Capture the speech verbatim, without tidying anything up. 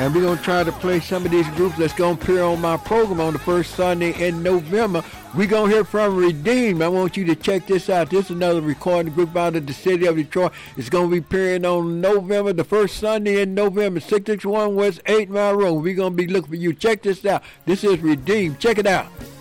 And we're going to try to play some of these groups that's going to appear on my program on the first Sunday in November. We're going to hear from Redeemed. I want you to check this out. This is another recording group out of the city of Detroit. It's going to be appearing on November, the first Sunday in November, six sixty-one West eight Mile Road. We're going to be looking for you. Check this out. This is Redeemed. Check it out.